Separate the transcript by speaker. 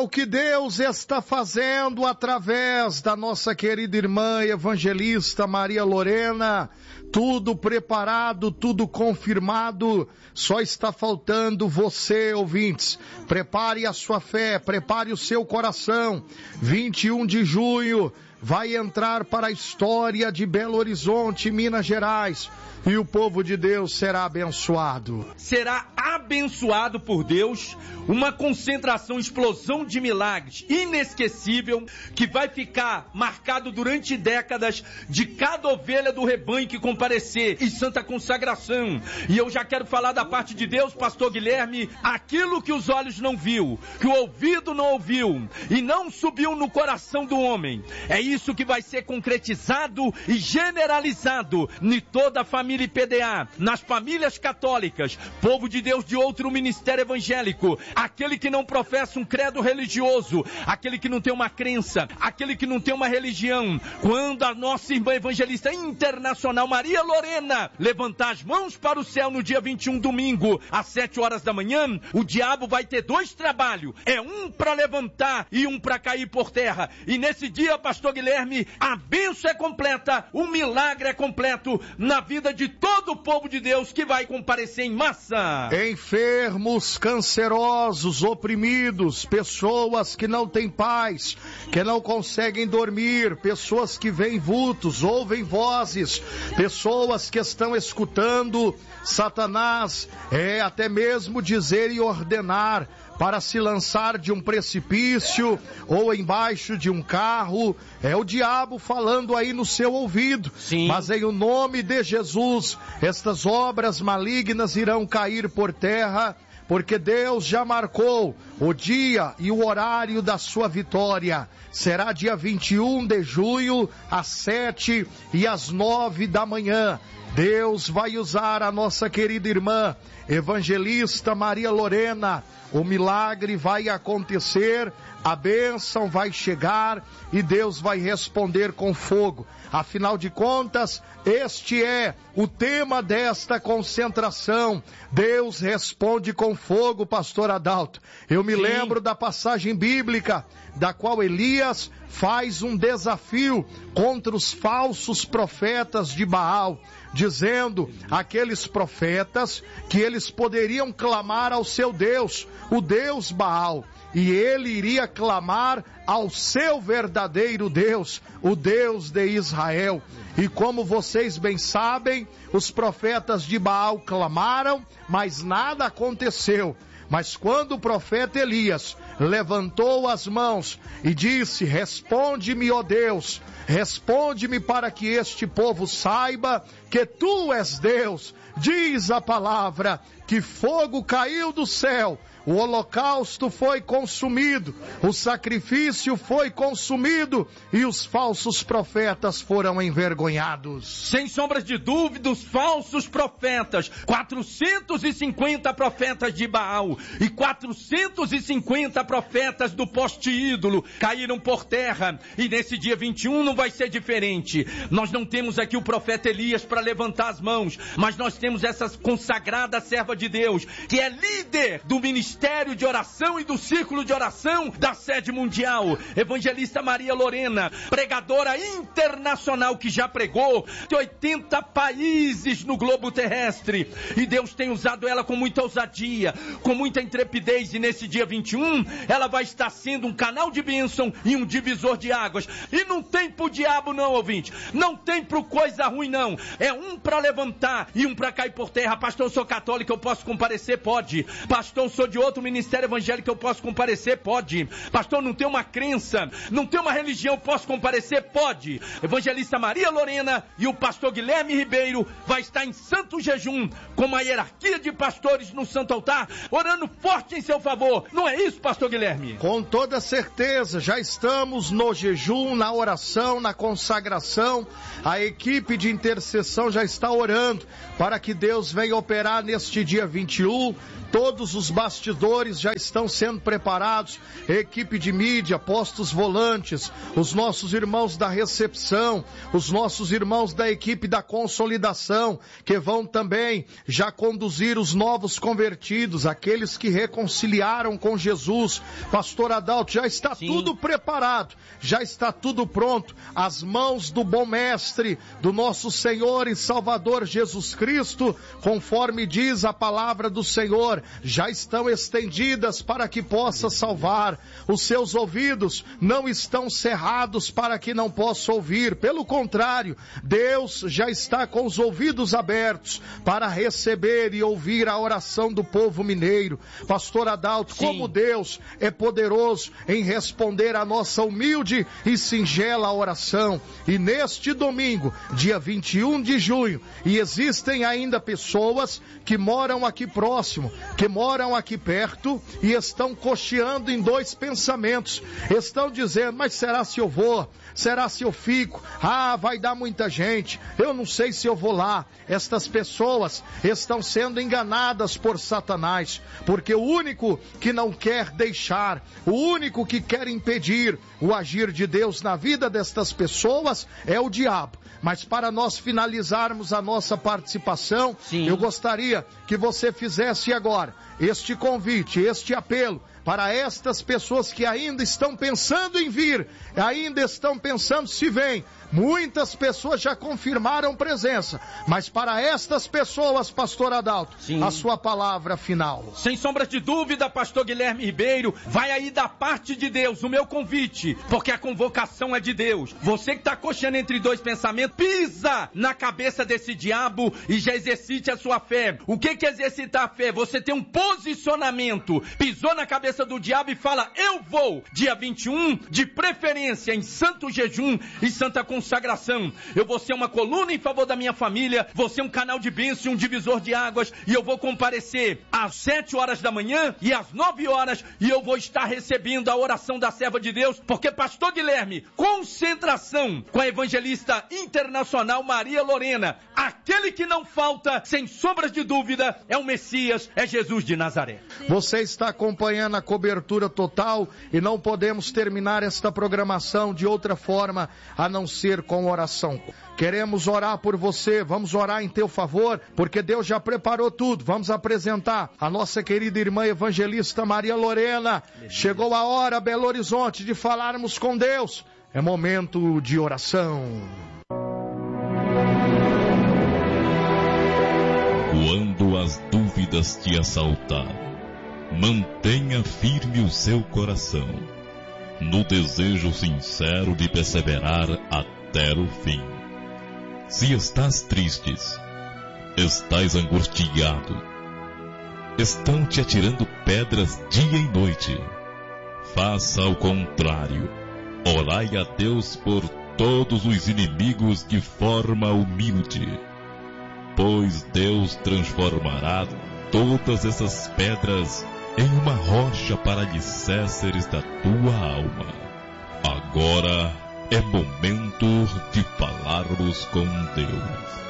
Speaker 1: o que Deus está fazendo através da nossa querida irmã evangelista Maria Lorena. Tudo preparado, tudo confirmado, só está faltando você, ouvintes. Prepare a sua fé, prepare o seu coração. 21 de junho vai entrar para a história de Belo Horizonte, Minas Gerais. E o povo de Deus será abençoado.
Speaker 2: Será abençoado por Deus, uma concentração, explosão de milagres inesquecível, que vai ficar marcado durante décadas de cada ovelha do rebanho que comparecer em santa consagração. E eu já quero falar da parte de Deus, pastor Guilherme, aquilo que os olhos não viu, que o ouvido não ouviu e não subiu no coração do homem, é isso que vai ser concretizado e generalizado em toda a família IPDA, nas famílias católicas, povo de Deus de outro ministério evangélico, aquele que não professa um credo religioso, aquele que não tem uma crença, aquele que não tem uma religião. Quando a nossa irmã evangelista internacional Maria Lorena levantar as mãos para o céu no dia 21, domingo, às 7 horas da manhã, o diabo vai ter dois trabalhos, é um para levantar e um para cair por terra. E nesse dia, pastor Guilherme, a bênção é completa, o milagre é completo na vida de todo o povo de Deus que vai comparecer em massa.
Speaker 1: Enfermos, cancerosos, oprimidos, pessoas que não têm paz, que não conseguem dormir, pessoas que veem vultos, ouvem vozes, pessoas que estão escutando Satanás, até mesmo dizer e ordenar para se lançar de um precipício ou embaixo de um carro. É o diabo falando aí no seu ouvido.
Speaker 2: Sim.
Speaker 1: Mas em o nome de Jesus, estas obras malignas irão cair por terra, porque Deus já marcou o dia e o horário da sua vitória. Será dia 21 de junho, às 7 e às 9 da manhã. Deus vai usar a nossa querida irmã evangelista Maria Lorena. O milagre vai acontecer, a bênção vai chegar e Deus vai responder com fogo. Afinal de contas, este é o tema desta concentração. Deus responde com fogo, pastor Adalto. Eu me lembro da passagem bíblica, da qual Elias faz um desafio contra os falsos profetas de Baal, dizendo aqueles profetas que eles poderiam clamar ao seu Deus, o Deus Baal, e ele iria clamar ao seu verdadeiro Deus, o Deus de Israel. E como vocês bem sabem, os profetas de Baal clamaram, mas nada aconteceu. Mas quando o profeta Elias levantou as mãos e disse: responde-me, ó Deus, responde-me para que este povo saiba que tu és Deus, diz a palavra que fogo caiu do céu, o holocausto foi consumido, o sacrifício foi consumido e os falsos profetas foram envergonhados.
Speaker 2: Sem sombras de dúvida, os falsos profetas, 450 profetas de Baal e 450 profetas do poste ídolo caíram por terra, e nesse dia 21 não vai ser diferente. Nós não temos aqui o profeta Elias para levantar as mãos, mas nós temos essa consagrada serva de Deus, que é líder do ministério de oração e do círculo de oração da sede mundial, evangelista Maria Lorena, pregadora internacional que já pregou em 80 países no globo terrestre, e Deus tem usado ela com muita ousadia, com muita intrepidez, e nesse dia 21 ela vai estar sendo um canal de bênção e um divisor de águas. E não tem pro diabo não, ouvinte, não tem pro coisa ruim não, é um para levantar e um para cair por terra. Pastor, eu sou católico, eu posso comparecer? Pode. Pastor, eu sou de outro ministério evangélico, eu posso comparecer? Pode. Pastor, não tem uma crença, não tem uma religião, eu posso comparecer? Pode. Evangelista Maria Lorena e o pastor Guilherme Ribeiro vai estar em santo jejum, com uma hierarquia de pastores no santo altar, orando forte em seu favor. Não é isso, pastor Guilherme?
Speaker 1: Com toda certeza, já estamos no jejum, na oração, na consagração. A equipe de intercessão coração já está orando para que Deus venha operar neste dia 21. Todos os bastidores já estão sendo preparados, equipe de mídia, postos volantes, os nossos irmãos da recepção, os nossos irmãos da equipe da consolidação, que vão também já conduzir os novos convertidos, aqueles que reconciliaram com Jesus. Pastor Adalto, já está tudo preparado, já está tudo pronto, as mãos do bom mestre, do nosso Senhor e Salvador Jesus Cristo, conforme diz a palavra do Senhor, já estão estendidas para que possa salvar. Os seus ouvidos não estão cerrados para que não possa ouvir. Pelo contrário, Deus já está com os ouvidos abertos para receber e ouvir a oração do povo mineiro. Pastor Adalto, como Deus é poderoso em responder a nossa humilde e singela oração. E neste domingo, dia 21 de junho, e existem ainda pessoas que moram aqui próximo, que moram aqui perto e estão cocheando em dois pensamentos. Estão dizendo, mas será se eu vou? Será se eu fico? Vai dar muita gente. Eu não sei se eu vou lá. Estas pessoas estão sendo enganadas por Satanás, porque o único que não quer deixar, o único que quer impedir o agir de Deus na vida destas pessoas é o diabo. Mas para nós finalizarmos a nossa participação, eu gostaria que você fizesse agora este convite, este apelo para estas pessoas que ainda estão pensando em vir, ainda estão pensando se vêm. Muitas pessoas já confirmaram presença, mas para estas pessoas, pastor Adalto, a sua palavra final.
Speaker 2: Sem sombras de dúvida, pastor Guilherme Ribeiro, vai aí da parte de Deus o meu convite, porque a convocação é de Deus. Você que está coxando entre dois pensamentos, pisa na cabeça desse diabo e já exercite a sua fé. O que é exercitar a fé? Você tem um posicionamento, pisou na cabeça do diabo e fala, eu vou, dia 21, de preferência em santo jejum e santa consagração. Eu vou ser uma coluna em favor da minha família, vou ser um canal de bênção, um divisor de águas, e eu vou comparecer às 7 horas da manhã e às 9 horas, e eu vou estar recebendo a oração da serva de Deus, porque pastor Guilherme, concentração com a evangelista internacional Maria Lorena, aquele que não falta, sem sombras de dúvida, é o Messias, é Jesus de Nazaré.
Speaker 1: Você está acompanhando a cobertura total e não podemos terminar esta programação de outra forma a não ser com oração. Queremos orar por você, vamos orar em teu favor, porque Deus já preparou tudo. Vamos apresentar a nossa querida irmã evangelista Maria Lorena. Chegou a hora, Belo Horizonte, de falarmos com Deus. É momento de oração.
Speaker 3: Quando as dúvidas te assaltar, mantenha firme o seu coração, no desejo sincero de perseverar até o fim. Se estás tristes, estás angustiado, estão te atirando pedras dia e noite, faça o contrário. Orai a Deus por todos os inimigos de forma humilde, pois Deus transformará todas essas pedras em uma rocha para alicerces da tua alma. Agora é momento de falarmos com Deus.